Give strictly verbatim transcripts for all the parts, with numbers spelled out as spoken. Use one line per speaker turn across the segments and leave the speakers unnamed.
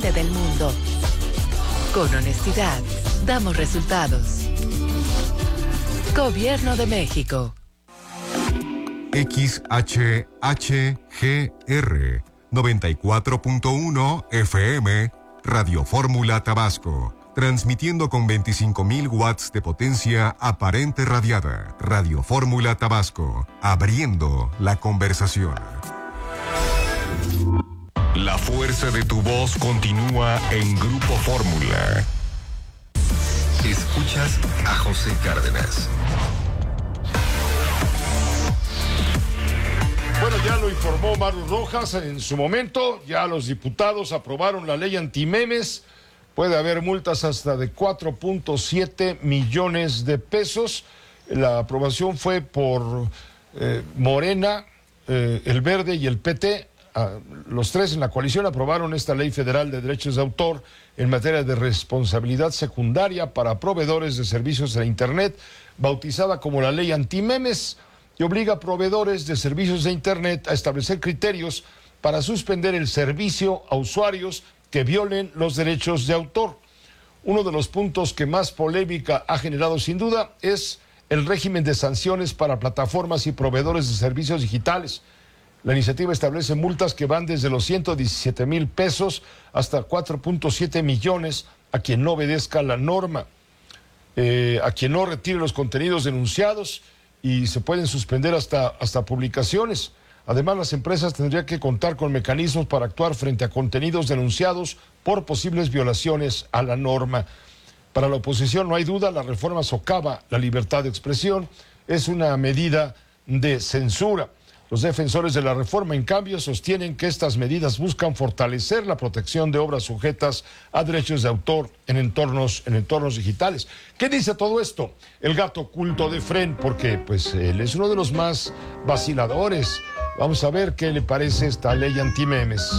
norte del mundo. Con honestidad, damos resultados. Gobierno de México.
X H H G R noventa y cuatro punto uno F M, Radio Fórmula Tabasco, transmitiendo con veinticinco mil watts de potencia aparente radiada. Radio Fórmula Tabasco, abriendo la conversación. La fuerza de tu voz continúa en Grupo Fórmula. Escuchas a José Cárdenas.
Bueno, ya lo informó Maru Rojas en su momento, ya los diputados aprobaron la ley antimemes. Puede haber multas hasta de cuatro punto siete millones de pesos. La aprobación fue por eh, Morena, eh, el Verde y el P T. Ah, los tres en la coalición aprobaron esta ley federal de derechos de autor en materia de responsabilidad secundaria para proveedores de servicios de Internet, bautizada como la ley antimemes, y obliga a proveedores de servicios de Internet a establecer criterios para suspender el servicio a usuarios que violen los derechos de autor. Uno de los puntos que más polémica ha generado sin duda es el régimen de sanciones para plataformas y proveedores de servicios digitales. La iniciativa establece multas que van desde los ciento diecisiete mil pesos hasta cuatro punto siete millones a quien no obedezca la norma, eh, a quien no retire los contenidos denunciados, y se pueden suspender hasta, hasta publicaciones. Además, las empresas tendrían que contar con mecanismos para actuar frente a contenidos denunciados por posibles violaciones a la norma. Para la oposición, no hay duda, la reforma socava la libertad de expresión, es una medida de censura. Los defensores de la reforma, en cambio, sostienen que estas medidas buscan fortalecer la protección de obras sujetas a derechos de autor en entornos, en entornos digitales. ¿Qué dice todo esto? El gato oculto de Fren, porque pues él es uno de los más vaciladores. Vamos a ver qué le parece esta ley antimemes.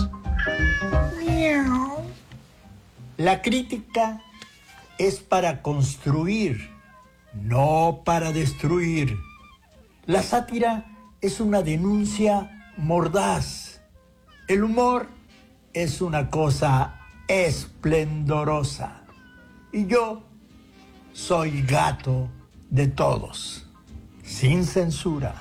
La crítica es para construir, no para destruir. La sátira es una denuncia mordaz. El humor es una cosa esplendorosa. Y yo soy gato de todos, sin censura.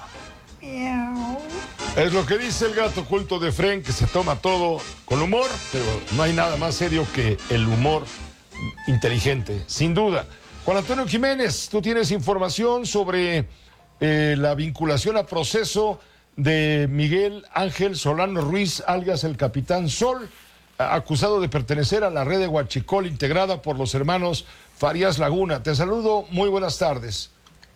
Es lo que dice el gato oculto de Fren, que se toma todo con humor, pero no hay nada más serio que el humor inteligente, sin duda. Juan Antonio Jiménez, tú tienes información sobre Eh, la vinculación a proceso de Miguel Ángel Solano Ruiz, alias el Capitán Sol, acusado de pertenecer a la red de Huachicol integrada por los hermanos Farías Laguna. Te saludo, muy buenas tardes.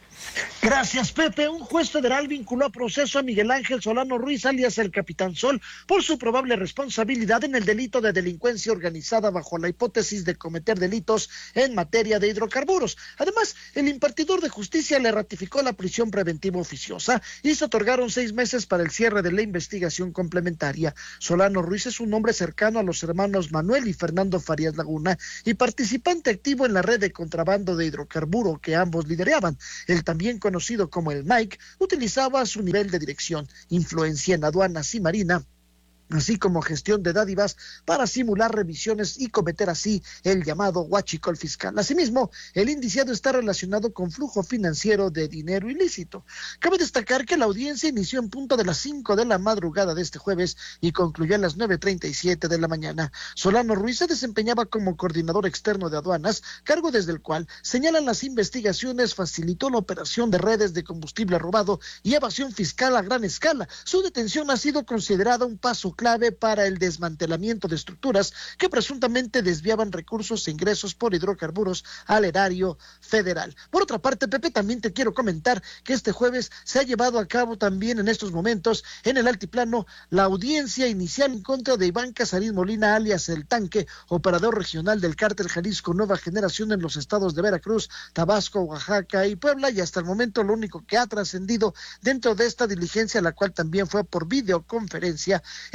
Gracias, Pepe. Un juez federal vinculó a proceso a Miguel Ángel Solano Ruiz, alias el Capitán Sol, por su probable responsabilidad en el delito de delincuencia organizada bajo la hipótesis de cometer delitos en materia de hidrocarburos. Además, el impartidor de justicia le ratificó la prisión preventiva oficiosa y se otorgaron seis meses para el cierre de la investigación complementaria. Solano Ruiz es un hombre cercano a los hermanos Manuel y Fernando Farías Laguna y participante activo en la red de contrabando de hidrocarburo que ambos lideraban. El también conocido como el Mike, utilizaba su nivel de dirección, influencia en aduanas y marina, así como gestión de dádivas para simular revisiones y cometer así el llamado huachicol fiscal. Asimismo, el indiciado está relacionado con flujo financiero de dinero ilícito. Cabe destacar que la audiencia inició en punto de las cinco de la madrugada de este jueves y concluyó a las nueve treinta y siete de la mañana. Solano Ruiz se desempeñaba como coordinador externo de aduanas, cargo desde el cual, señalan las investigaciones, facilitó la operación de redes de combustible robado y evasión fiscal a gran escala. Su detención ha sido considerada un paso clave para el desmantelamiento de estructuras que presuntamente desviaban recursos e ingresos por hidrocarburos al erario federal. Por otra parte, Pepe, también te quiero comentar que este jueves se ha llevado a cabo también en estos momentos en el Altiplano la audiencia inicial en contra de Iván Casarín Molina, alias El Tanque, operador regional del cártel Jalisco Nueva Generación en los estados de Veracruz, Tabasco, Oaxaca y Puebla, y hasta el momento lo único que ha trascendido dentro de esta diligencia, la cual también fue por videoconferencia, es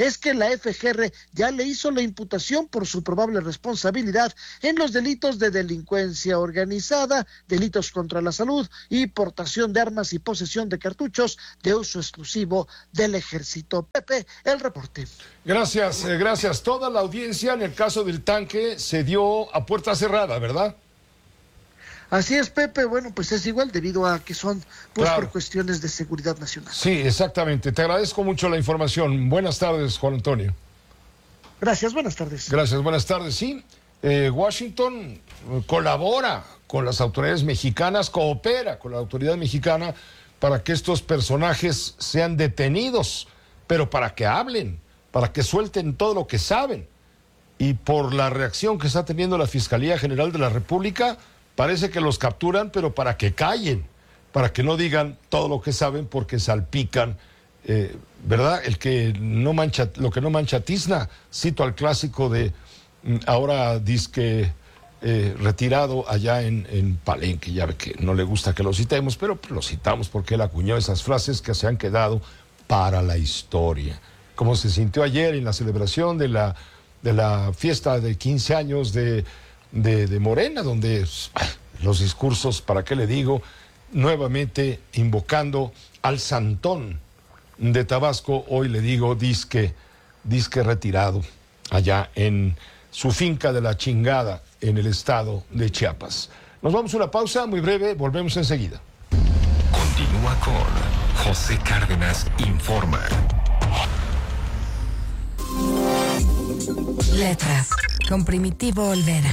es que la F G R ya le hizo la imputación por su probable responsabilidad en los delitos de delincuencia organizada, delitos contra la salud y portación de armas y posesión de cartuchos de uso exclusivo del ejército. Pepe, el reporte.
Gracias, eh, gracias. Toda la audiencia en el caso del tanque se dio a puerta cerrada, ¿verdad?
Así es, Pepe. Bueno, pues es igual debido a que son pues
Claro.
por cuestiones de seguridad nacional.
Sí, exactamente. Te agradezco mucho la información. Buenas tardes, Juan Antonio.
Gracias, buenas tardes.
Gracias, buenas tardes. Sí, eh, Washington eh, colabora con las autoridades mexicanas, coopera con la autoridad mexicana para que estos personajes sean detenidos, pero para que hablen, para que suelten todo lo que saben. Y por la reacción que está teniendo la Fiscalía General de la República, parece que los capturan, pero para que callen, para que no digan todo lo que saben, porque salpican, eh, ¿verdad? El que no mancha, lo que no mancha tizna. Cito al clásico de mm, ahora disque eh, retirado allá en, en Palenque. Ya ve que no le gusta que lo citemos, pero lo citamos porque él acuñó esas frases que se han quedado para la historia. Como se sintió ayer en la celebración de la, de la fiesta de quince años de... De, de Morena, donde los discursos, ¿para qué le digo? Nuevamente invocando al Santón de Tabasco, hoy le digo disque, disque retirado, allá en su finca de la chingada, en el estado de Chiapas. Nos vamos a una pausa muy breve, volvemos enseguida.
Continúa con José Cárdenas Informa.
Letras, con Primitivo Olvera.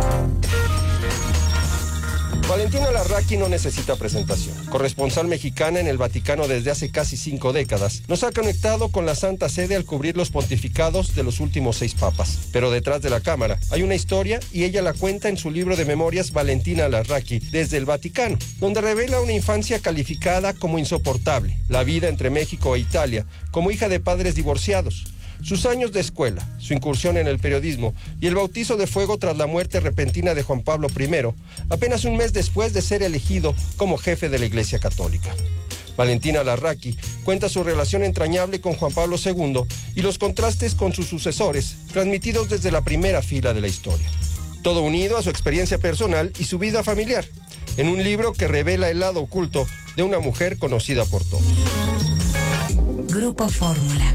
Valentina Larraqui no necesita presentación. Corresponsal mexicana en el Vaticano desde hace casi cinco décadas, nos ha conectado con la Santa Sede al cubrir los pontificados de los últimos seis papas. Pero detrás de la cámara hay una historia y ella la cuenta en su libro de memorias Valentina Larraqui desde el Vaticano, donde revela una infancia calificada como insoportable, la vida entre México e Italia, como hija de padres divorciados, sus años de escuela, su incursión en el periodismo y el bautizo de fuego tras la muerte repentina de Juan Pablo primero, apenas un mes después de ser elegido como jefe de la Iglesia Católica. Valentina Larraqui cuenta su relación entrañable con Juan Pablo segundo y los contrastes con sus sucesores, transmitidos desde la primera fila de la historia. Todo unido a su experiencia personal y su vida familiar, en un libro que revela el lado oculto de una mujer conocida por todos.
Grupo Fórmula.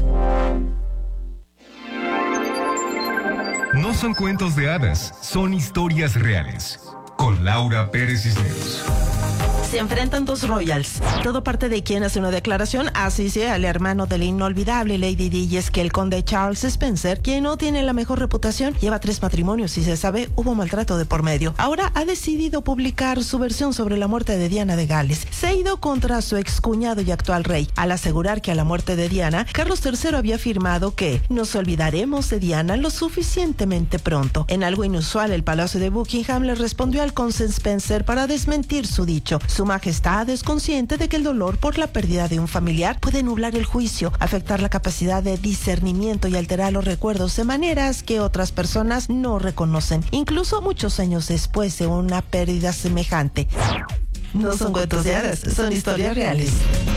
No son cuentos de hadas, son historias reales. Con Laura Pérez Cisneros.
Se enfrentan dos royals. Todo parte de quien hace una declaración, así sea el hermano de la inolvidable Lady Di, y es que el conde Charles Spencer, quien no tiene la mejor reputación, lleva tres matrimonios y se sabe hubo maltrato de por medio. Ahora ha decidido publicar su versión sobre la muerte de Diana de Gales. Se ha ido contra su excuñado y actual rey, al asegurar que a la muerte de Diana, Carlos tercero había afirmado que nos olvidaremos de Diana lo suficientemente pronto. En algo inusual, el Palacio de Buckingham le respondió al conde Spencer para desmentir su dicho. Su Majestad es consciente de que el dolor por la pérdida de un familiar puede nublar el juicio, afectar la capacidad de discernimiento y alterar los recuerdos de maneras que otras personas no reconocen, incluso muchos años después de una pérdida semejante. No son cuentos de hadas, son historias reales.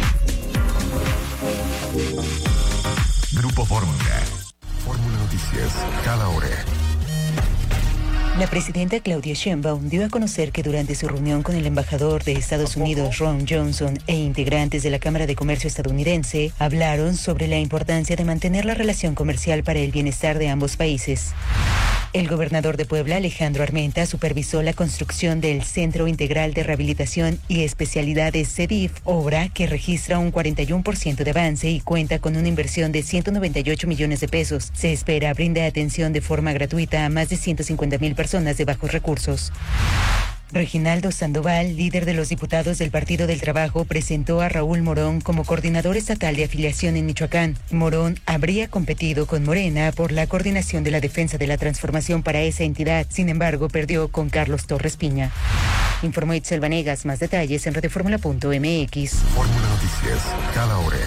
Grupo Fórmula. Fórmula Noticias, cada hora.
La presidenta Claudia Sheinbaum dio a conocer que durante su reunión con el embajador de Estados Unidos, Ron Johnson, e integrantes de la Cámara de Comercio estadounidense, hablaron sobre la importancia de mantener la relación comercial para el bienestar de ambos países. El gobernador de Puebla, Alejandro Armenta, supervisó la construcción del Centro Integral de Rehabilitación y Especialidades CEDIF, obra que registra un cuarenta y uno por ciento de avance y cuenta con una inversión de ciento noventa y ocho millones de pesos. Se espera brinde atención de forma gratuita a más de ciento cincuenta mil personas de bajos recursos. Reginaldo Sandoval, líder de los diputados del Partido del Trabajo, presentó a Raúl Morón como coordinador estatal de afiliación en Michoacán. Morón habría competido con Morena por la coordinación de la defensa de la transformación para esa entidad. Sin embargo, perdió con Carlos Torres Piña. Informó Itzel Vanegas. Más detalles en redefórmula punto m x.
Fórmula Noticias, cada hora.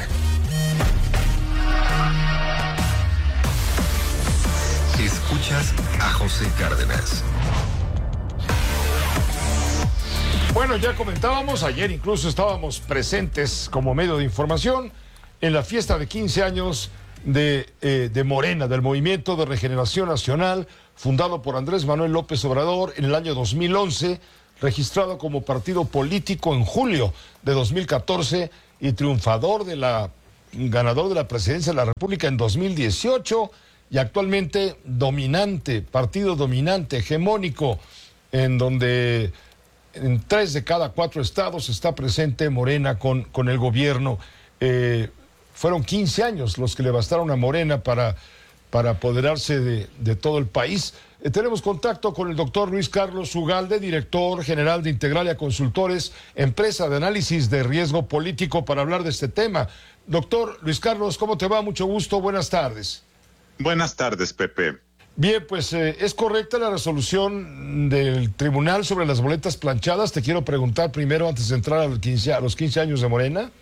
Escuchas a José Cárdenas.
Bueno, ya comentábamos, ayer incluso estábamos presentes como medio de información en la fiesta de quince años de, eh, de Morena, del Movimiento de Regeneración Nacional, fundado por Andrés Manuel López Obrador en el año dos mil once, registrado como partido político en julio de dos mil catorce y triunfador de la, ganador de la presidencia de la República en dos mil dieciocho y actualmente dominante, partido dominante, hegemónico, en donde en tres de cada cuatro estados está presente Morena con, con el gobierno. Eh, fueron quince años los que le bastaron a Morena para, para apoderarse de, de todo el país. Eh, tenemos contacto con el doctor Luis Carlos Ugalde, director general de Integralia Consultores, empresa de análisis de riesgo político, para hablar de este tema. Doctor Luis Carlos, ¿cómo te va? Mucho gusto, buenas tardes.
Buenas tardes, Pepe.
Bien, pues eh, ¿es correcta la resolución del tribunal sobre las boletas planchadas? Te quiero preguntar primero, antes de entrar a los quince, a los quince años de Morena.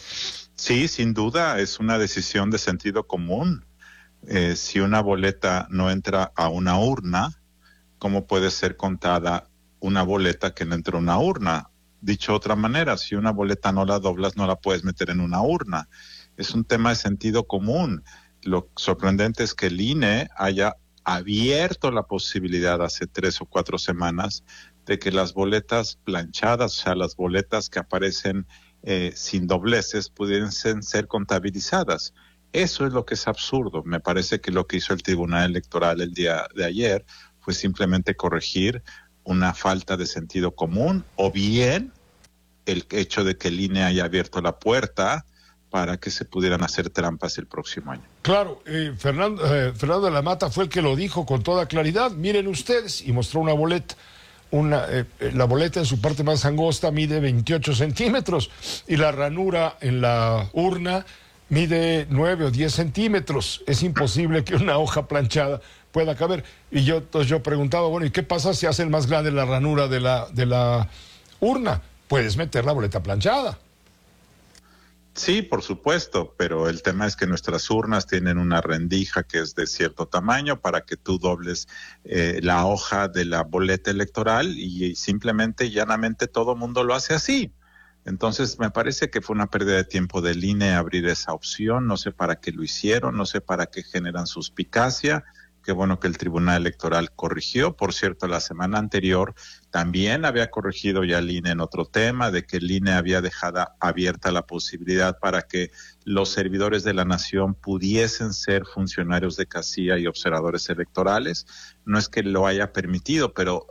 Sí, sin duda, es una decisión de sentido común. Eh, si una boleta no entra a una urna, ¿cómo puede ser contada una boleta que no entra a una urna? Dicho de otra manera, si una boleta no la doblas, no la puedes meter en una urna. Es un tema de sentido común. Lo sorprendente es que el I N E haya abierto la posibilidad hace tres o cuatro semanas de que las boletas planchadas, o sea, las boletas que aparecen eh, sin dobleces, pudiesen ser contabilizadas. Eso es lo que es absurdo. Me parece que lo que hizo el Tribunal Electoral el día de ayer fue simplemente corregir una falta de sentido común, o bien el hecho de que el I N E haya abierto la puerta para que se pudieran hacer trampas el próximo año.
Claro, eh, Fernando, eh, Fernando de la Mata fue el que lo dijo con toda claridad. Miren ustedes, y mostró una boleta. Una, eh, la boleta en su parte más angosta mide veintiocho centímetros y la ranura en la urna mide nueve o diez centímetros. Es imposible que una hoja planchada pueda caber. Y yo, entonces yo preguntaba, bueno, ¿y qué pasa si hacen más grande la ranura de la, de la urna? Puedes meter la boleta planchada.
Sí, por supuesto, pero el tema es que nuestras urnas tienen una rendija que es de cierto tamaño para que tú dobles eh, la hoja de la boleta electoral y, y simplemente, llanamente, todo mundo lo hace así. Entonces, me parece que fue una pérdida de tiempo del I N E abrir esa opción. No sé para qué lo hicieron, no sé para qué generan suspicacia. Qué bueno que el Tribunal Electoral corrigió. Por cierto, la semana anterior también había corregido ya el I N E en otro tema, de que el I N E había dejado abierta la posibilidad para que los servidores de la nación pudiesen ser funcionarios de casilla y observadores electorales. No es que lo haya permitido, pero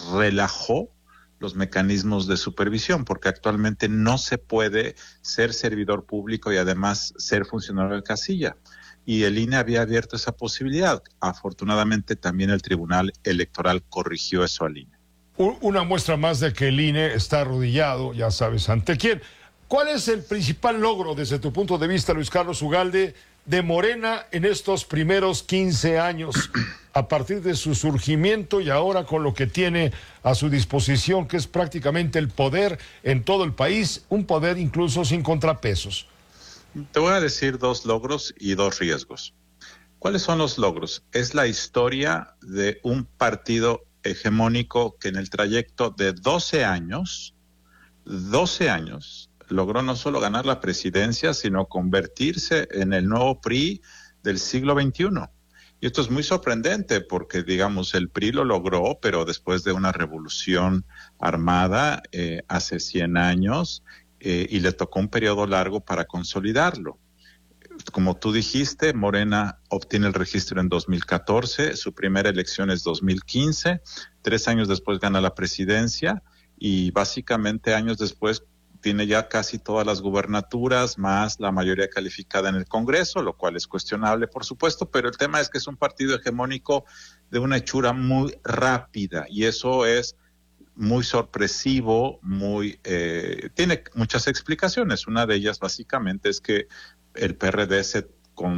relajó los mecanismos de supervisión, porque actualmente no se puede ser servidor público y además ser funcionario de casilla. Y el I N E había abierto esa posibilidad. Afortunadamente también el Tribunal Electoral corrigió eso al I N E.
Una muestra más de que el I N E está arrodillado, ya sabes ante quién. ¿Cuál es el principal logro desde tu punto de vista, Luis Carlos Ugalde, de Morena en estos primeros quince años, a partir de su surgimiento y ahora con lo que tiene a su disposición, que es prácticamente el poder en todo el país, un poder incluso sin contrapesos?
Te voy a decir dos logros y dos riesgos. ¿Cuáles son los logros? Es la historia de un partido hegemónico que en el trayecto de doce años, doce años, logró no solo ganar la presidencia, sino convertirse en el nuevo P R I del siglo veintiuno. Y esto es muy sorprendente porque, digamos, el P R I lo logró, pero después de una revolución armada eh, hace cien años, Eh, y le tocó un periodo largo para consolidarlo. Como tú dijiste, Morena obtiene el registro en dos mil catorce, su primera elección es dos mil quince, tres años después gana la presidencia y básicamente años después tiene ya casi todas las gubernaturas, más la mayoría calificada en el Congreso, lo cual es cuestionable, por supuesto, pero el tema es que es un partido hegemónico de una hechura muy rápida y eso es muy sorpresivo, muy eh, tiene muchas explicaciones. Una de ellas básicamente es que el P R D se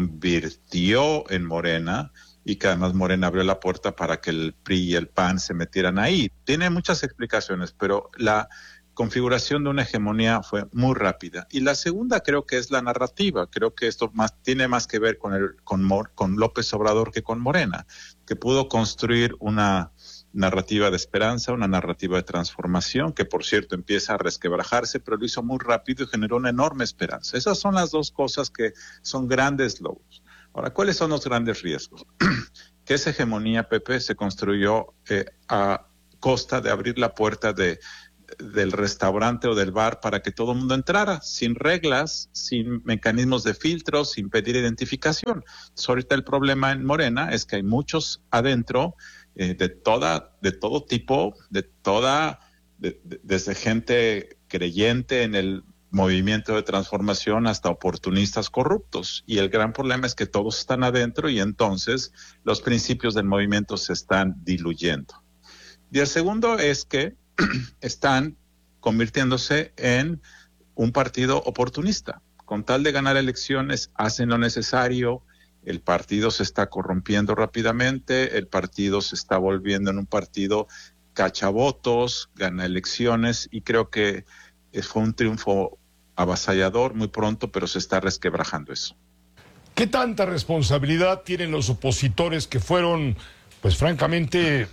convirtió en Morena y que además Morena abrió la puerta para que el P R I y el P A N se metieran ahí. Tiene muchas explicaciones, pero la configuración de una hegemonía fue muy rápida. Y la segunda creo que es la narrativa. Creo que esto más tiene más que ver con el con, Mor, con López Obrador que con Morena, que pudo construir una narrativa de esperanza, una narrativa de transformación, que por cierto empieza a resquebrajarse, pero lo hizo muy rápido y generó una enorme esperanza. Esas son las dos cosas que son grandes logros. Ahora, ¿cuáles son los grandes riesgos? Que esa hegemonía, Pepe, se construyó eh, a costa de abrir la puerta de, del restaurante o del bar para que todo el mundo entrara, sin reglas, sin mecanismos de filtro, sin pedir identificación. Entonces, ahorita el problema en Morena es que hay muchos adentro eh, de toda, de todo tipo, de toda, de, de, desde gente creyente en el movimiento de transformación hasta oportunistas corruptos. Y el gran problema es que todos están adentro y entonces los principios del movimiento se están diluyendo. Y el segundo es que están convirtiéndose en un partido oportunista. Con tal de ganar elecciones, hacen lo necesario, el partido se está corrompiendo rápidamente, el partido se está volviendo en un partido cachavotos, gana elecciones y creo que fue un triunfo avasallador muy pronto, pero se está resquebrajando eso.
¿Qué tanta responsabilidad tienen los opositores que fueron, pues francamente,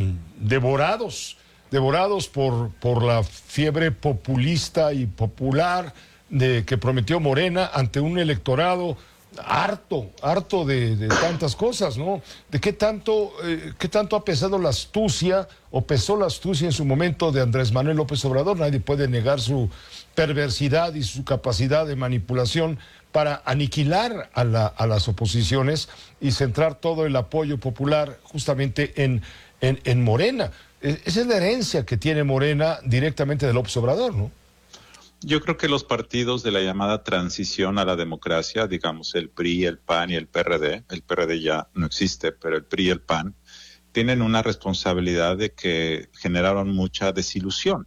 devorados, devorados por, por la fiebre populista y popular de que prometió Morena ante un electorado harto, harto de, de tantas cosas, ¿no? ¿De qué tanto, eh, qué tanto ha pesado la astucia o pesó la astucia en su momento de Andrés Manuel López Obrador? Nadie puede negar su perversidad y su capacidad de manipulación para aniquilar a, la, a las oposiciones y centrar todo el apoyo popular justamente en, en, en Morena. Esa es la herencia que tiene Morena directamente de López Obrador, ¿no?
Yo creo que los partidos de la llamada transición a la democracia, digamos el P R I, el P A N y el P R D, el P R D ya no existe, pero el P R I y el P A N, tienen una responsabilidad de que generaron mucha desilusión.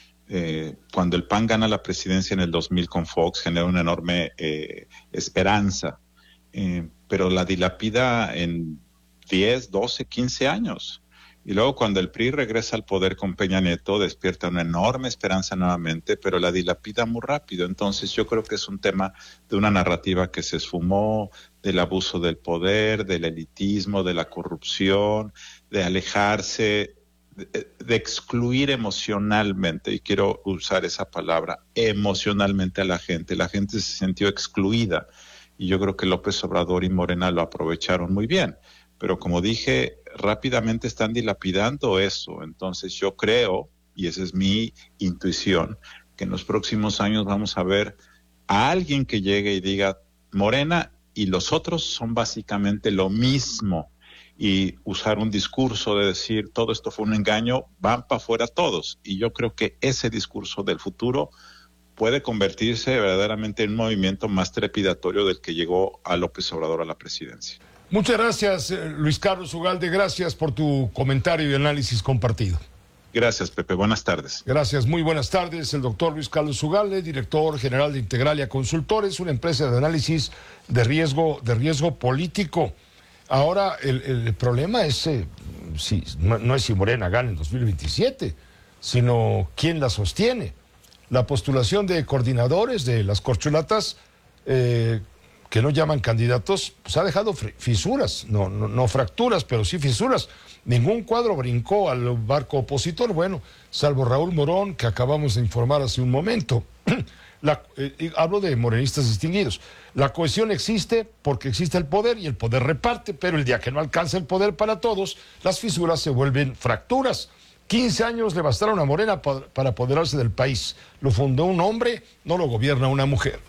Eh, cuando el P A N gana la presidencia en el dos mil con Fox, genera una enorme eh, esperanza, eh, pero la dilapida en diez, doce, quince años. Y luego cuando el P R I regresa al poder con Peña Nieto, despierta una enorme esperanza nuevamente, pero la dilapida muy rápido. Entonces yo creo que es un tema de una narrativa que se esfumó, del abuso del poder, del elitismo, de la corrupción, de alejarse, de, de excluir emocionalmente, y quiero usar esa palabra, emocionalmente a la gente. La gente se sintió excluida y yo creo que López Obrador y Morena lo aprovecharon muy bien. Pero como dije, rápidamente están dilapidando eso. Entonces yo creo, y esa es mi intuición, que en los próximos años vamos a ver a alguien que llegue y diga, Morena y los otros son básicamente lo mismo. Y usar un discurso de decir, todo esto fue un engaño, van para afuera todos. Y yo creo que ese discurso del futuro puede convertirse verdaderamente en un movimiento más trepidatorio del que llegó a López Obrador a la presidencia.
Muchas gracias, Luis Carlos Ugalde. Gracias por tu comentario y análisis compartido.
Gracias, Pepe. Buenas tardes.
Gracias. Muy buenas tardes. El doctor Luis Carlos Ugalde, director general de Integralia Consultores, una empresa de análisis de riesgo, de riesgo político. Ahora, el, el problema es, eh, si, no, no es si Morena gana en dos mil veintisiete, sino quién la sostiene. La postulación de coordinadores de las corcholatas, eh, que no llaman candidatos, pues ha dejado fisuras, no, no, no fracturas, pero sí fisuras. Ningún cuadro brincó al barco opositor, bueno, salvo Raúl Morón, que acabamos de informar hace un momento. La, eh, hablo de morenistas distinguidos. La cohesión existe porque existe el poder y el poder reparte, pero el día que no alcanza el poder para todos, las fisuras se vuelven fracturas. quince años le bastaron a Morena pa para apoderarse del país. Lo fundó un hombre, no lo gobierna una mujer.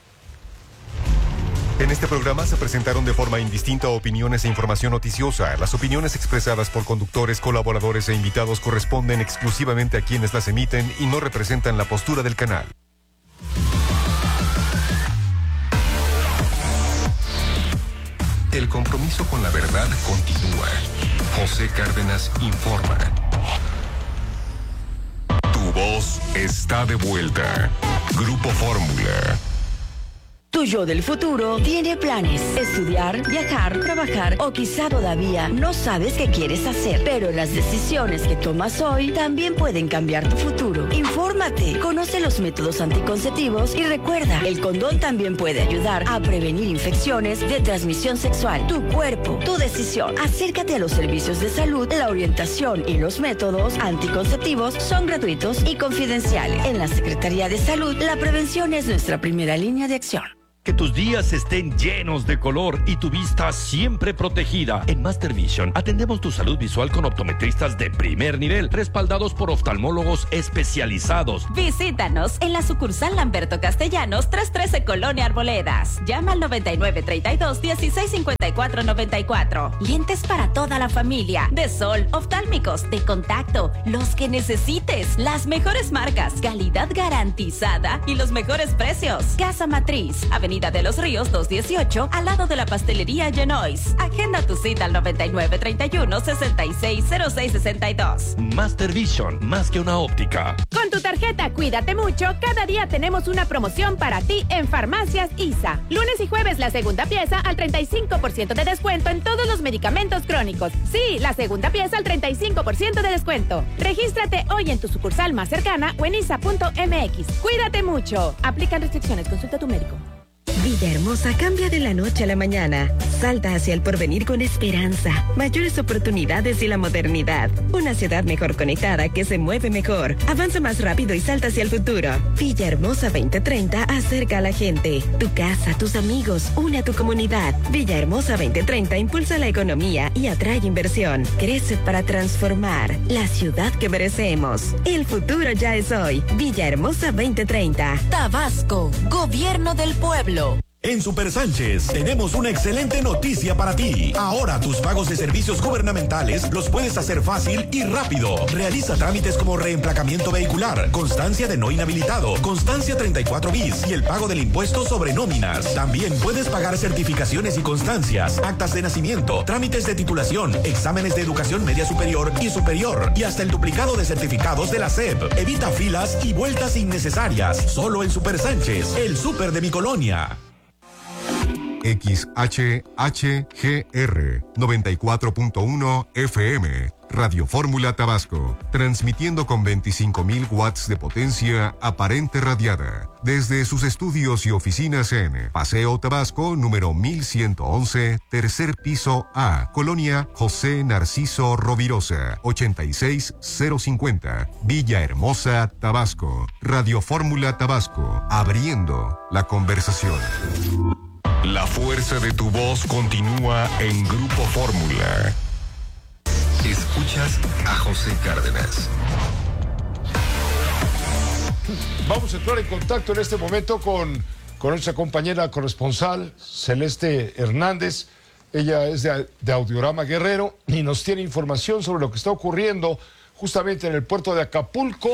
En este programa se presentaron de forma indistinta opiniones e información noticiosa. Las opiniones expresadas por conductores, colaboradores e invitados corresponden exclusivamente a quienes las emiten y no representan la postura del canal.
El compromiso con la verdad continúa. José Cárdenas informa. Tu voz está de vuelta. Grupo Fórmula.
Tu yo del futuro tiene planes. Estudiar, viajar, trabajar o quizá todavía no sabes qué quieres hacer. Pero las decisiones que tomas hoy también pueden cambiar tu futuro. Infórmate, conoce los métodos anticonceptivos y recuerda, el condón también puede ayudar a prevenir infecciones de transmisión sexual. Tu cuerpo, tu decisión. Acércate a los servicios de salud. La orientación y los métodos anticonceptivos son gratuitos y confidenciales. En la Secretaría de Salud, la prevención es nuestra primera línea de acción.
Que tus días estén llenos de color y tu vista siempre protegida. En Master Vision atendemos tu salud visual con optometristas de primer nivel, respaldados por oftalmólogos especializados.
Visítanos en la sucursal Lamberto Castellanos, trescientos trece Colonia Arboledas. Llama al noventa y nueve treinta y dos dieciséis cincuenta y cuatro noventa y cuatro. Lentes para toda la familia, de sol, oftálmicos, de contacto, los que necesites, las mejores marcas, calidad garantizada y los mejores precios. Casa Matriz, Avenida de los Ríos doscientos dieciocho, al lado de la pastelería Genois. Agenda tu cita al noventa y nueve treinta y uno sesenta y seis cero seis sesenta y dos.
Master Vision, más que una óptica.
Con tu tarjeta Cuídate Mucho, cada día tenemos una promoción para ti en Farmacias I S A. Lunes y jueves la segunda pieza al treinta y cinco por ciento de descuento en todos los medicamentos crónicos. Sí, la segunda pieza al treinta y cinco por ciento de descuento. Regístrate hoy en tu sucursal más cercana o en isa punto m x. Cuídate mucho. Aplican restricciones. Consulta a tu médico.
Villahermosa cambia de la noche a la mañana. Salta hacia el porvenir con esperanza, mayores oportunidades y la modernidad. Una ciudad mejor conectada que se mueve mejor. Avanza más rápido y salta hacia el futuro. Villahermosa veinte treinta acerca a la gente. Tu casa, tus amigos, une a tu comunidad. Villahermosa veinte treinta impulsa la economía y atrae inversión. Crece para transformar la ciudad que merecemos. El futuro ya es hoy. Villahermosa veinte treinta.
Tabasco, Gobierno del Pueblo.
En Super Sánchez tenemos una excelente noticia para ti. Ahora tus pagos de servicios gubernamentales los puedes hacer fácil y rápido. Realiza trámites como reemplacamiento vehicular, constancia de no inhabilitado, constancia treinta y cuatro bis y el pago del impuesto sobre nóminas. También puedes pagar certificaciones y constancias, actas de nacimiento, trámites de titulación, exámenes de educación media superior y superior y hasta el duplicado de certificados de la S E P. Evita filas y vueltas innecesarias. Solo en Super Sánchez, el súper de mi colonia.
X H H G R noventa y cuatro punto uno F M, Radio Fórmula Tabasco, transmitiendo con veinticinco mil watts de potencia aparente radiada, desde sus estudios y oficinas en Paseo Tabasco, número mil ciento once, tercer piso A, Colonia José Narciso Rovirosa, ochenta y seis cero cincuenta, Villahermosa, Tabasco. Radio Fórmula Tabasco, abriendo la conversación.
La fuerza de tu voz continúa en Grupo Fórmula. Escuchas a José Cárdenas.
Vamos a entrar en contacto en este momento con, con nuestra compañera corresponsal, Celeste Hernández. Ella es de, de Audiorama Guerrero y nos tiene información sobre lo que está ocurriendo justamente en el puerto de Acapulco.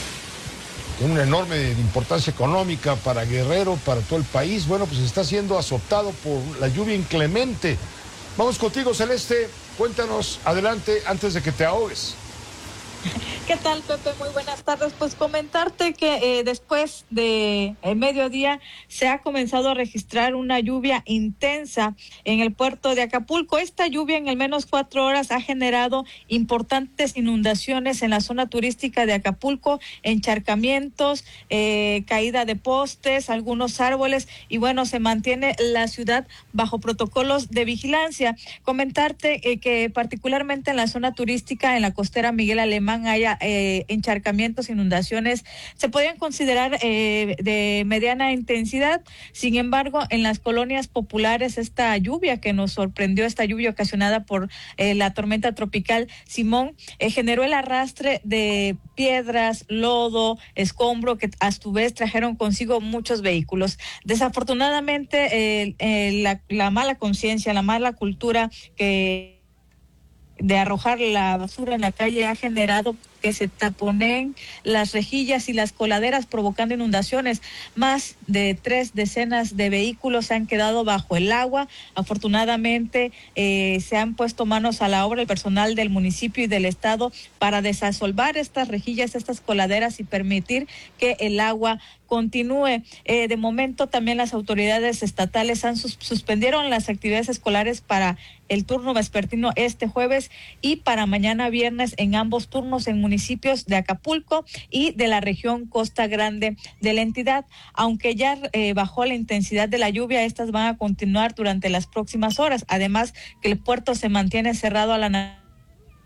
Una enorme importancia económica para Guerrero, para todo el país. Bueno, pues está siendo azotado por la lluvia inclemente. Vamos contigo, Celeste. Cuéntanos, adelante, antes de que te ahogues.
¿Qué tal, Pepe? Muy buenas tardes. Pues comentarte que eh, después de el mediodía se ha comenzado a registrar una lluvia intensa en el puerto de Acapulco. Esta lluvia en al menos cuatro horas ha generado importantes inundaciones en la zona turística de Acapulco, encharcamientos, eh, caída de postes, algunos árboles y bueno, se mantiene la ciudad bajo protocolos de vigilancia. Comentarte eh, que particularmente en la zona turística, en la costera Miguel Alemán, haya eh, encharcamientos, inundaciones, se podrían considerar eh, de mediana intensidad. Sin embargo, en las colonias populares, esta lluvia que nos sorprendió, esta lluvia ocasionada por eh, la tormenta tropical Simón, eh, generó el arrastre de piedras, lodo, escombro, que a su vez trajeron consigo muchos vehículos. Desafortunadamente, eh, eh, la, la mala conciencia, la mala cultura que de arrojar la basura en la calle ha generado que se taponeen las rejillas y las coladeras, provocando inundaciones. Más de tres decenas de vehículos se han quedado bajo el agua. Afortunadamente eh, se han puesto manos a la obra el personal del municipio y del estado para desasolvar estas rejillas, estas coladeras y permitir que el agua continúe. Eh, de momento también las autoridades estatales han sus suspendieron las actividades escolares para el turno vespertino este jueves y para mañana viernes en ambos turnos en municipios de Acapulco y de la región Costa Grande de la entidad. Aunque ya eh, bajó la intensidad de la lluvia, estas van a continuar durante las próximas horas. Además que el puerto se mantiene cerrado a la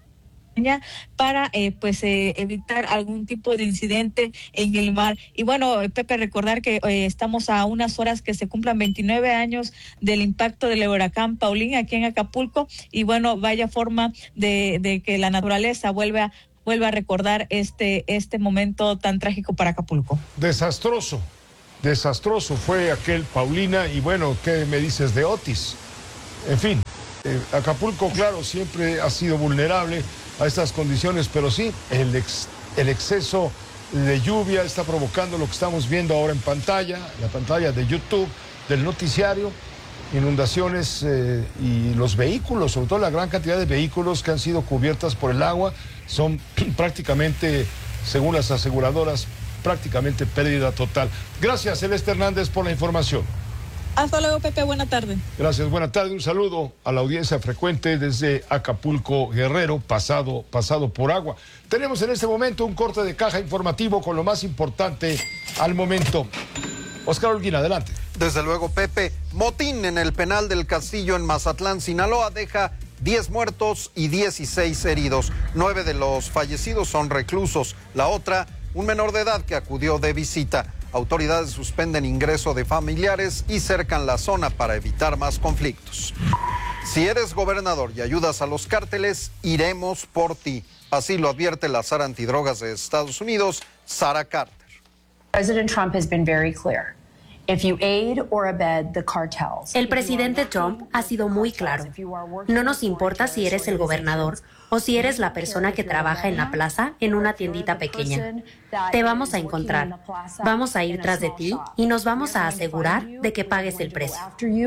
para eh, pues eh, evitar algún tipo de incidente en el mar. Y bueno, Pepe, recordar que eh, estamos a unas horas que se cumplan veintinueve años del impacto del huracán Paulín aquí en Acapulco, y bueno, vaya forma de, de que la naturaleza vuelva a vuelva a recordar este, este momento tan trágico para Acapulco.
Desastroso, desastroso fue aquel Paulina, y bueno, ¿qué me dices de Otis? En fin, eh, Acapulco, claro, siempre ha sido vulnerable a estas condiciones, pero sí, el, ex, el exceso de lluvia está provocando lo que estamos viendo ahora en pantalla, la pantalla de YouTube, del noticiario, inundaciones eh, y los vehículos, sobre todo la gran cantidad de vehículos que han sido cubiertas por el agua, son prácticamente, según las aseguradoras, prácticamente pérdida total. Gracias, Celeste Hernández, por la información.
Hasta luego, Pepe, buena tarde.
Gracias, buena tarde. Un saludo a la audiencia frecuente desde Acapulco, Guerrero, pasado, pasado por agua. Tenemos en este momento un corte de caja informativo con lo más importante al momento. Oscar Holguín, adelante.
Desde luego, Pepe. Motín en el penal del Castillo en Mazatlán, Sinaloa, deja diez muertos y dieciséis heridos. Nueve de los fallecidos son reclusos. La otra, un menor de edad que acudió de visita. Autoridades suspenden ingreso de familiares y cercan la zona para evitar más conflictos. Si eres gobernador y ayudas a los cárteles, iremos por ti. Así lo advierte la Sara Antidrogas de Estados Unidos, Sarah Carter.
President Trump has been very clear. If you aid or abet the cartels,
el presidente Trump ha sido muy claro. No nos importa si eres el gobernador o si eres la persona que trabaja en la plaza en una tiendita pequeña. Te vamos a encontrar, vamos a ir tras de ti y nos vamos a asegurar de que pagues el precio.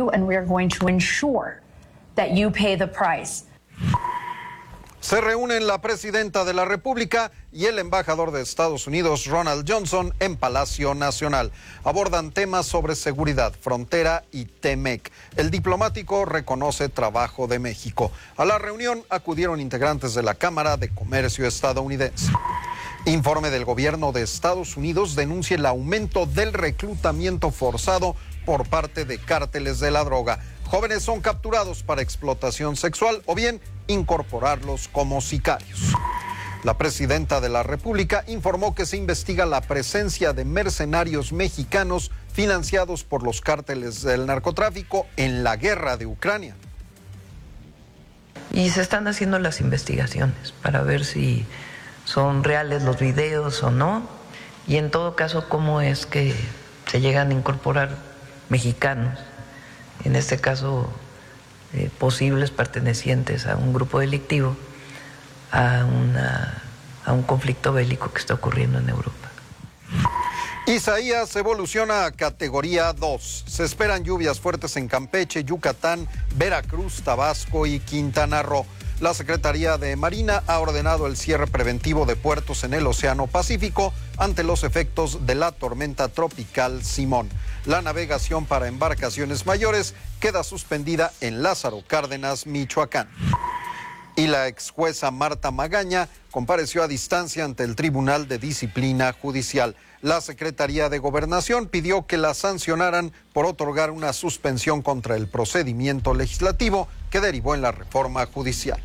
Se reúnen la presidenta de la República y el embajador de Estados Unidos, Ronald Johnson, en Palacio Nacional. Abordan temas sobre seguridad, frontera y T-MEC. El diplomático reconoce trabajo de México. A la reunión acudieron integrantes de la Cámara de Comercio estadounidense. Informe del gobierno de Estados Unidos denuncia el aumento del reclutamiento forzado por parte de cárteles de la droga. Jóvenes son capturados para explotación sexual o bien incorporarlos como sicarios. La presidenta de la República informó que se investiga la presencia de mercenarios mexicanos financiados por los cárteles del narcotráfico en la guerra de Ucrania.
Y se están haciendo las investigaciones para ver si son reales los videos o no, y en todo caso cómo es que se llegan a incorporar mexicanos, en este caso eh, posibles pertenecientes a un grupo delictivo, a, una, a un conflicto bélico que está ocurriendo en Europa.
Isaías evoluciona a categoría dos. Se esperan lluvias fuertes en Campeche, Yucatán, Veracruz, Tabasco y Quintana Roo. La Secretaría de Marina ha ordenado el cierre preventivo de puertos en el Océano Pacífico ante los efectos de la tormenta tropical Simón. La navegación para embarcaciones mayores queda suspendida en Lázaro Cárdenas, Michoacán. Y la ex jueza Marta Magaña compareció a distancia ante el Tribunal de Disciplina Judicial. La Secretaría de Gobernación pidió que la sancionaran por otorgar una suspensión contra el procedimiento legislativo que derivó en la reforma judicial.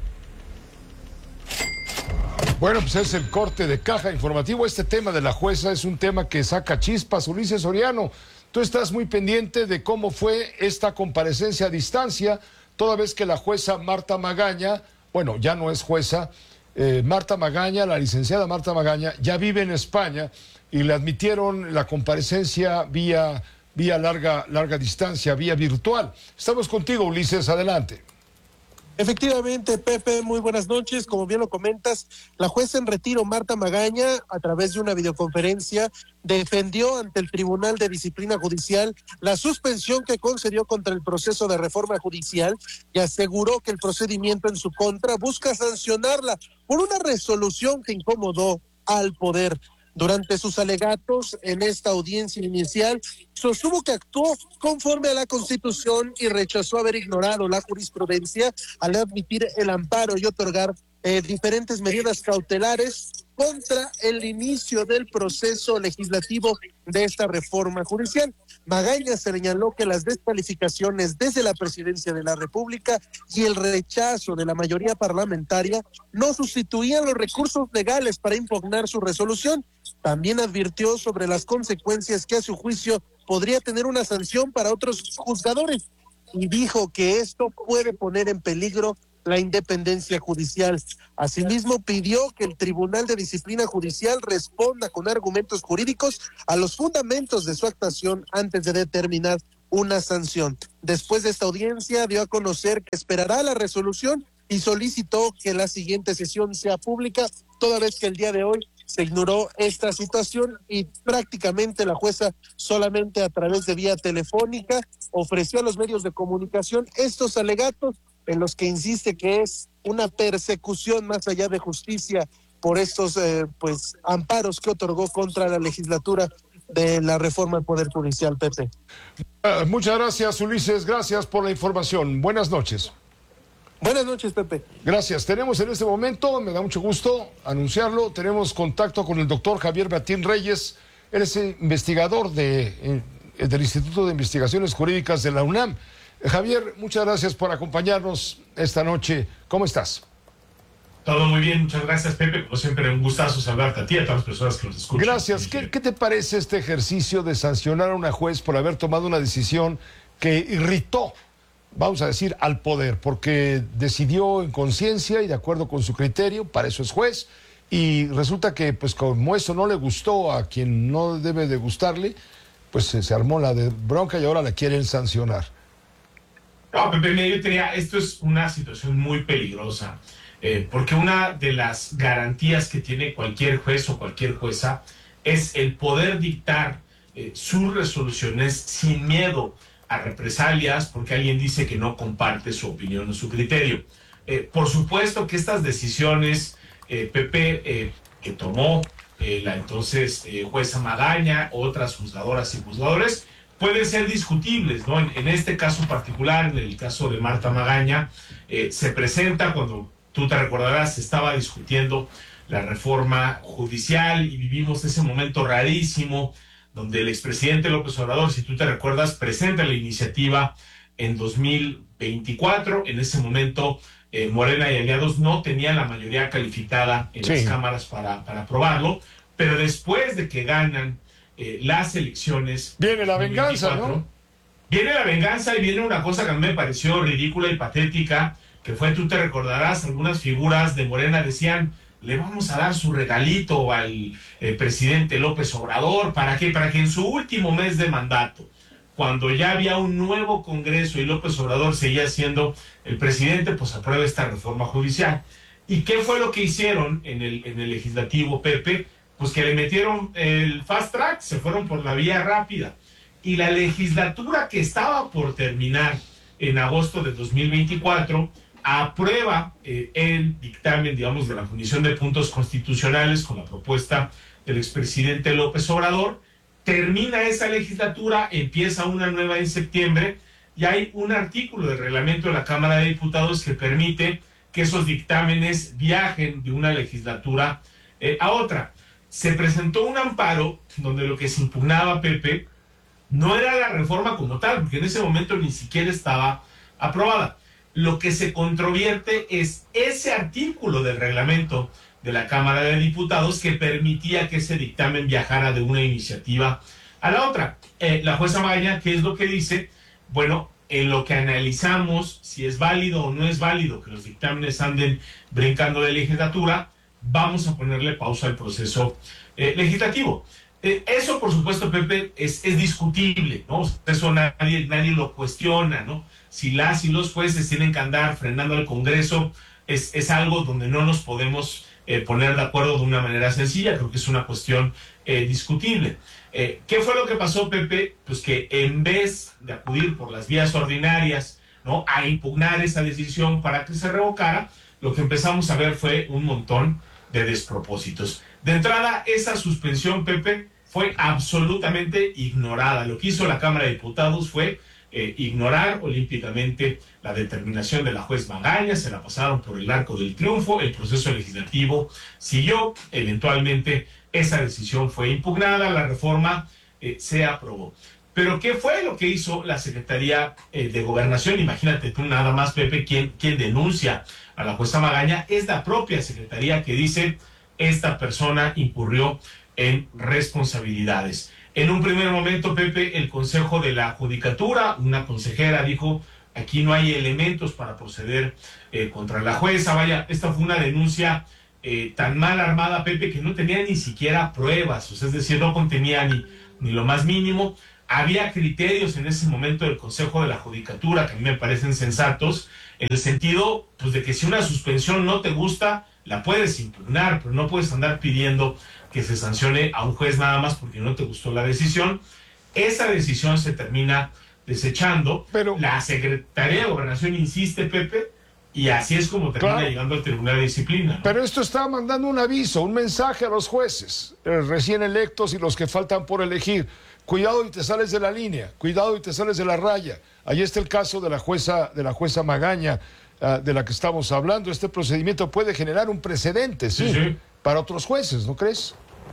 Bueno, pues es el corte de caja informativo. Este tema de la jueza es un tema que saca chispas. Ulises Soriano, tú estás muy pendiente de cómo fue esta comparecencia a distancia, toda vez que la jueza Marta Magaña, bueno, ya no es jueza, eh, Marta Magaña, la licenciada Marta Magaña, ya vive en España y le admitieron la comparecencia vía, vía larga, larga distancia, vía virtual. Estamos contigo, Ulises, adelante.
Efectivamente, Pepe, muy buenas noches. Como bien lo comentas, la jueza en retiro, Marta Magaña, a través de una videoconferencia, defendió ante el Tribunal de Disciplina Judicial la suspensión que concedió contra el proceso de reforma judicial y aseguró que el procedimiento en su contra busca sancionarla por una resolución que incomodó al poder. Durante sus alegatos en esta audiencia inicial, sostuvo que actuó conforme a la Constitución y rechazó haber ignorado la jurisprudencia al admitir el amparo y otorgar eh, diferentes medidas cautelares contra el inicio del proceso legislativo de esta reforma judicial.
Magaña señaló que las descalificaciones desde la presidencia de la República y el rechazo de la mayoría parlamentaria no sustituían los recursos legales para impugnar su resolución. También advirtió sobre las consecuencias que a su juicio podría tener una sanción para otros juzgadores y dijo que esto puede poner en peligro la independencia judicial. Asimismo, pidió que el Tribunal de Disciplina Judicial responda con argumentos jurídicos a los fundamentos de su actuación antes de determinar una sanción. Después de esta audiencia, dio a conocer que esperará la resolución y solicitó que la siguiente sesión sea pública, toda vez que el día de hoy se ignoró esta situación y prácticamente la jueza solamente a través de vía telefónica ofreció a los medios de comunicación estos alegatos en los que insiste que es una persecución más allá de justicia por estos eh, pues amparos que otorgó contra la legislatura de la reforma del Poder Judicial, Pepe.
Uh, muchas gracias, Ulises, gracias por la información. Buenas noches.
Buenas noches, Pepe.
Gracias. Tenemos en este momento, me da mucho gusto anunciarlo, tenemos contacto con el doctor Javier Batín Reyes. Él es investigador de, eh, del Instituto de Investigaciones Jurídicas de la UNAM. Javier, muchas gracias por acompañarnos esta noche. ¿Cómo estás?
Todo muy bien, muchas gracias, Pepe. Como siempre, un gustazo saludarte a ti y a todas las personas que nos escuchan.
Gracias. ¿Qué, ¿Qué te parece este ejercicio de sancionar a una juez por haber tomado una decisión que irritó, vamos a decir, al poder? Porque decidió en conciencia y de acuerdo con su criterio, para eso es juez, y resulta que, pues como eso no le gustó a quien no debe de gustarle, pues se, se armó la de bronca y ahora la quieren sancionar.
No, Pepe, yo diría, esto es una situación muy peligrosa, eh, porque una de las garantías que tiene cualquier juez o cualquier jueza es el poder dictar eh, sus resoluciones sin miedo a represalias porque alguien dice que no comparte su opinión o su criterio. Eh, por supuesto que estas decisiones, eh, Pepe, eh, que tomó eh, la entonces eh, jueza Magaña, otras juzgadoras y juzgadores, pueden ser discutibles, ¿no? En, en este caso particular, en el caso de Marta Magaña, eh, se presenta cuando, tú te recordarás, se estaba discutiendo la reforma judicial y vivimos ese momento rarísimo donde el expresidente López Obrador, si tú te recuerdas, presenta la iniciativa en dos mil veinticuatro. En ese momento, eh, Morena y aliados no tenían la mayoría calificada en sí. las cámaras para, para aprobarlo, pero después de que ganan Eh, las elecciones.
Viene la venganza, ¿no?
Viene la venganza y viene una cosa que a mí me pareció ridícula y patética, que fue, tú te recordarás, algunas figuras de Morena decían, le vamos a dar su regalito al eh, presidente López Obrador, ¿para qué? Para que en su último mes de mandato, cuando ya había un nuevo Congreso y López Obrador seguía siendo el presidente, pues apruebe esta reforma judicial. ¿Y qué fue lo que hicieron en el, en el legislativo, Pepe? Pues que le metieron el fast track, se fueron por la vía rápida. Y la legislatura que estaba por terminar en agosto de dos mil veinticuatro aprueba eh, el dictamen, digamos, de la Comisión de Puntos Constitucionales con la propuesta del expresidente López Obrador. Termina esa legislatura, empieza una nueva en septiembre y hay un artículo del reglamento de la Cámara de Diputados que permite que esos dictámenes viajen de una legislatura eh, a otra. Se presentó un amparo donde lo que se impugnaba, Pepe, no era la reforma como tal, porque en ese momento ni siquiera estaba aprobada. Lo que se controvierte es ese artículo del reglamento de la Cámara de Diputados que permitía que ese dictamen viajara de una iniciativa a la otra. Eh, la jueza Magaña, ¿qué es lo que dice? Bueno, en lo que analizamos si es válido o no es válido que los dictámenes anden brincando de legislatura, vamos a ponerle pausa al proceso eh, legislativo. Eh, eso, por supuesto, Pepe, es, es discutible, ¿no? Eso nadie, nadie lo cuestiona, ¿no? Si las y los jueces tienen que andar frenando al Congreso, es, es algo donde no nos podemos eh, poner de acuerdo de una manera sencilla. Creo que es una cuestión eh, discutible. Eh, ¿Qué fue lo que pasó, Pepe? Pues que en vez de acudir por las vías ordinarias, ¿no?, a impugnar esa decisión para que se revocara, lo que empezamos a ver fue un montón de despropósitos. De entrada, esa suspensión, Pepe, fue absolutamente ignorada. Lo que hizo la Cámara de Diputados fue eh, ignorar olímpicamente la determinación de la juez Magaña, se la pasaron por el arco del triunfo, el proceso legislativo siguió, eventualmente esa decisión fue impugnada, la reforma eh, se aprobó. Pero ¿qué fue lo que hizo la Secretaría eh, de Gobernación? Imagínate tú nada más, Pepe, quien, quien denuncia a la jueza Magaña es la propia Secretaría que dice esta persona incurrió en responsabilidades. En un primer momento, Pepe, el Consejo de la Judicatura, una consejera dijo, aquí no hay elementos para proceder eh, contra la jueza. Vaya, esta fue una denuncia eh, tan mal armada, Pepe, que no tenía ni siquiera pruebas, o sea, es decir, no contenía ni, ni lo más mínimo. Había criterios en ese momento del Consejo de la Judicatura que a mí me parecen sensatos, en el sentido pues, de que si una suspensión no te gusta, la puedes impugnar, pero no puedes andar pidiendo que se sancione a un juez nada más porque no te gustó la decisión. Esa decisión se termina desechando, pero la Secretaría de Gobernación insiste, Pepe, y así es como termina claro. llegando al Tribunal de Disciplina, ¿no?
Pero esto está mandando un aviso, un mensaje a los jueces, eh, recién electos y los que faltan por elegir. Cuidado y te sales de la línea, cuidado y te sales de la raya. Ahí está el caso de la jueza, de la jueza Magaña, uh, de la que estamos hablando. Este procedimiento puede generar un precedente, ¿sí? Sí, sí. Para otros jueces, ¿no crees?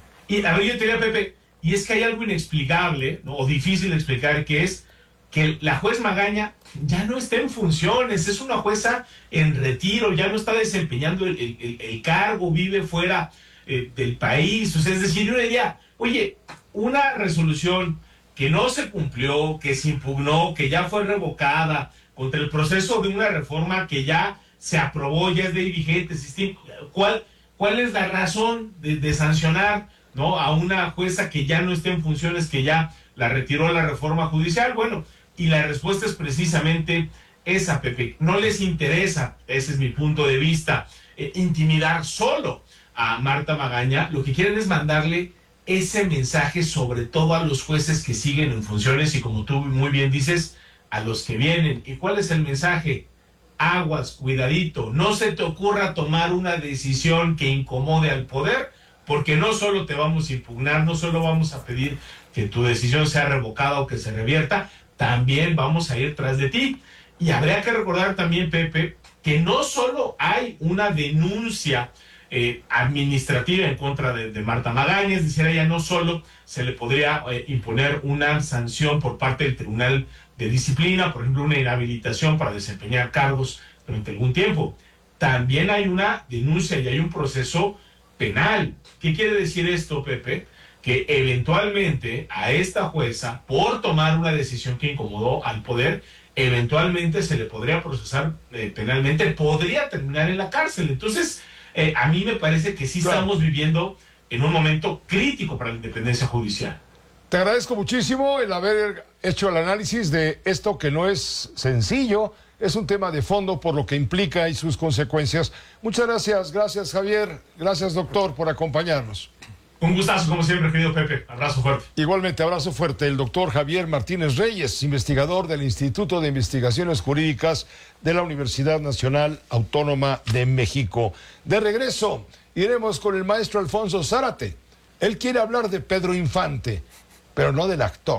Y a ver, yo te diría, Pepe, y es que hay algo inexplicable, ¿no? O difícil de explicar, que es que la juez Magaña ya no está en funciones, es una jueza en retiro, ya no está desempeñando el, el, el cargo, vive fuera eh, del país. O sea, es decir, yo diría, oye, una resolución que no se cumplió, que se impugnó, que ya fue revocada, contra el proceso de una reforma que ya se aprobó, ya es de vigente, ¿cuál, cuál es la razón de, de sancionar, ¿no?, a una jueza que ya no está en funciones, que ya la retiró la reforma judicial? Bueno, y la respuesta es precisamente esa, Pepe. No les interesa, ese es mi punto de vista, eh, intimidar solo a Marta Magaña. Lo que quieren es mandarle ese mensaje sobre todo a los jueces que siguen en funciones y, como tú muy bien dices, a los que vienen. ¿Y cuál es el mensaje? Aguas, cuidadito, no se te ocurra tomar una decisión que incomode al poder, porque no solo te vamos a impugnar, no solo vamos a pedir que tu decisión sea revocada o que se revierta, también vamos a ir tras de ti. Y habría que recordar también, Pepe, que no solo hay una denuncia Eh, administrativa en contra de, de Marta Magaña, es decir, a ella no solo se le podría eh, imponer una sanción por parte del Tribunal de Disciplina, por ejemplo, una inhabilitación para desempeñar cargos durante algún tiempo, también hay una denuncia y hay un proceso penal. ¿Qué quiere decir esto, Pepe? Que eventualmente a esta jueza, por tomar una decisión que incomodó al poder, eventualmente se le podría procesar eh, penalmente, podría terminar en la cárcel. Entonces, Eh, a mí me parece que sí estamos viviendo en un momento crítico para la independencia judicial.
Te agradezco muchísimo el haber hecho el análisis de esto, que no es sencillo, es un tema de fondo por lo que implica y sus consecuencias. Muchas gracias, gracias Javier, gracias doctor por acompañarnos.
Un gustazo como siempre, querido Pepe, abrazo fuerte.
Igualmente, abrazo fuerte. El doctor Javier Martínez Reyes, investigador del Instituto de Investigaciones Jurídicas de la Universidad Nacional Autónoma de México. De regreso, iremos con el maestro Alfonso Zárate. Él quiere hablar de Pedro Infante, pero no del actor.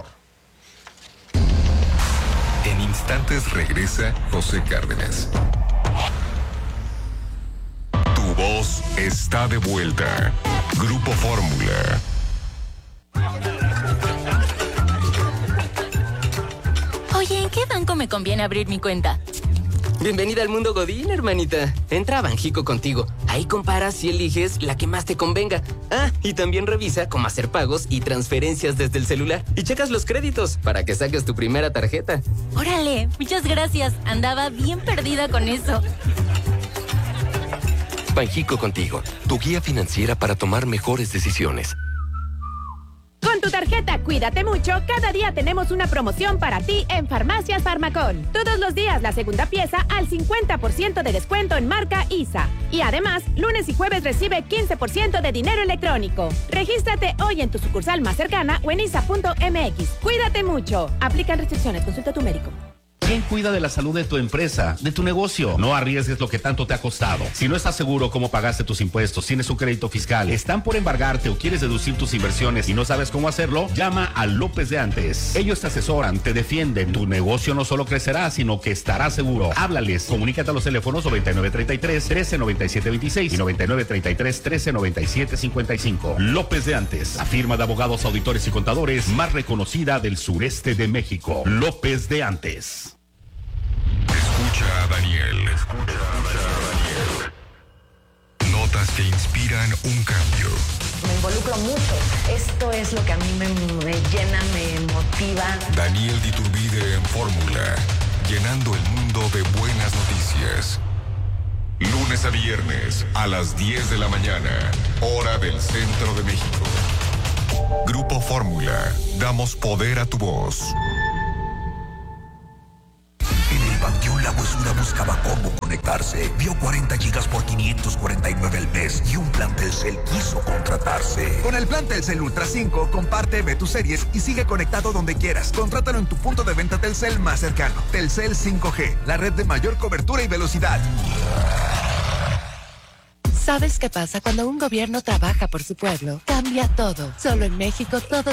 En instantes regresa José Cárdenas. Tu voz está de vuelta. Grupo Fórmula.
Oye, ¿en qué banco me conviene abrir mi cuenta?
Bienvenida al mundo Godín, hermanita. Entra a Banjico Contigo. Ahí comparas y eliges la que más te convenga. Ah, y también revisa cómo hacer pagos y transferencias desde el celular. Y checas los créditos para que saques tu primera tarjeta.
Órale, muchas gracias. Andaba bien perdida con eso.
Banjico Contigo, tu guía financiera para tomar mejores decisiones.
Con tu tarjeta Cuídate Mucho, cada día tenemos una promoción para ti en Farmacias Farmacón. Todos los días la segunda pieza al cincuenta por ciento de descuento en marca I S A. Y además, lunes y jueves recibe quince por ciento de dinero electrónico. Regístrate hoy en tu sucursal más cercana o en isa punto m x. Cuídate Mucho. Aplican restricciones. Consulta a tu médico.
¿Quién cuida de la salud de tu empresa, de tu negocio? No arriesgues lo que tanto te ha costado. Si no estás seguro cómo pagaste tus impuestos, tienes un crédito fiscal, están por embargarte o quieres deducir tus inversiones y no sabes cómo hacerlo, llama a López de Antes. Ellos te asesoran, te defienden. Tu negocio no solo crecerá, sino que estará seguro. Háblales. Comunícate a los teléfonos noventa y nueve treinta y tres, trece noventa y siete veintiséis y noventa y nueve treinta y tres, trece noventa y siete cincuenta y cinco. López de Antes, la firma de abogados, auditores y contadores más reconocida del sureste de México. López de Antes.
Escucha a Daniel. Escucha a Daniel. Notas que inspiran un cambio.
Me involucro mucho. Esto es lo que a mí me, me llena, me motiva.
Daniel de Iturbide en Fórmula, llenando el mundo de buenas noticias. Lunes a viernes a las diez de la mañana, hora del centro de México. Grupo Fórmula, damos poder a tu voz.
En el Panteón La Huesuda buscaba cómo conectarse. Vio cuarenta gigas por quinientos cuarenta y nueve al mes y un plan Telcel quiso contratarse.
Con el plan Telcel Ultra cinco, comparte, ve tus series y sigue conectado donde quieras. Contrátalo en tu punto de venta Telcel más cercano. Telcel cinco G, la red de mayor cobertura y velocidad.
¿Sabes qué pasa cuando un gobierno trabaja por su pueblo? Cambia todo. Solo en México todos